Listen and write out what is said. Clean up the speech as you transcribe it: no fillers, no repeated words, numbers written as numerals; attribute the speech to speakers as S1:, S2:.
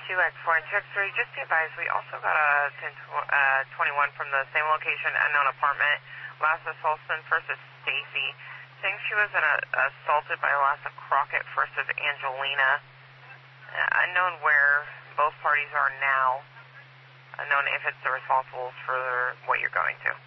S1: 2X4 and 2X3, just be advised, we also got a 1021 from the same location, unknown apartment. Last assaultman, first is Stacy, saying she was assaulted by Lassa Crockett, first is Angelina. Unknown where both parties are now. Unknown if it's the responsibles for what you're going to.